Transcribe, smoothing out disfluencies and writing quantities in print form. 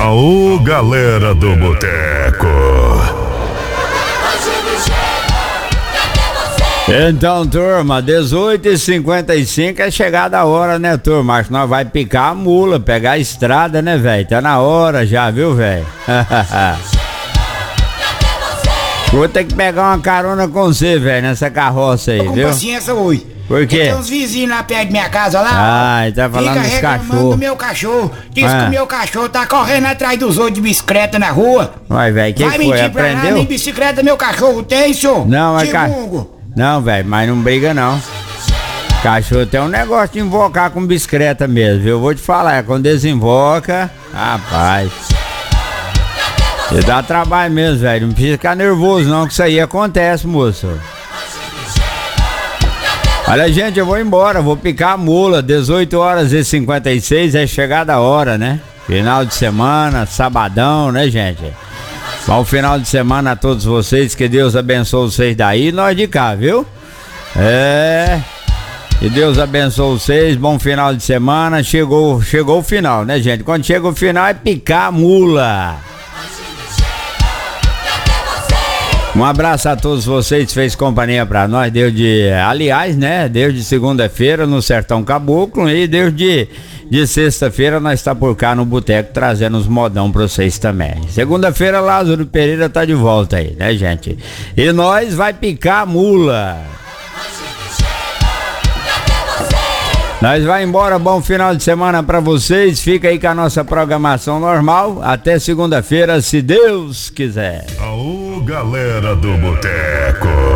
Aô, galera do boteco. Então, turma, 18h55 é chegada a hora, né, turma? Acho que nós vai picar a mula, pegar a estrada, né, velho? Tá na hora já, viu, velho? Vou ter que pegar uma carona com você, velho, nessa carroça aí, com viu? paciência hoje. Por quê? Tem uns vizinhos lá perto da minha casa lá. Ah, ele tá falando dos fica reclamando cachorros. do meu cachorro. Diz Ah. que o meu cachorro tá correndo atrás dos outros de bicicleta na rua. Vai, velho, que Vai foi? mentir pra lá, Aprendeu? nem bicicleta meu cachorro tem, senhor. Não, é Chimungo. Não, velho, mas não briga não. Cachorro tem um negócio de invocar com bicicleta mesmo, viu? Eu vou te falar, quando desinvoca, rapaz. Você dá trabalho mesmo, velho. Não precisa ficar nervoso não, que isso aí acontece, moço. Olha, gente, eu vou embora, vou picar a mula. 18h56 é chegada a hora, né? Final de semana, sabadão, né, gente? Bom final de semana a todos vocês, que Deus abençoe vocês daí e nós de cá, viu? Que Deus abençoe vocês, bom final de semana. Chegou o final, né, gente? Quando chega o final é picar a mula. Um abraço a todos vocês que fez companhia pra nós, aliás, né, desde segunda-feira no Sertão Caboclo e desde sexta-feira nós está por cá no boteco trazendo os modão pra vocês também. Segunda-feira Lázaro Pereira tá de volta aí, né, gente? E nós vai picar a mula. Nós vai embora, bom final de semana pra vocês. Fica aí com a nossa programação normal. Até segunda-feira, se Deus quiser. Aô, galera do boteco.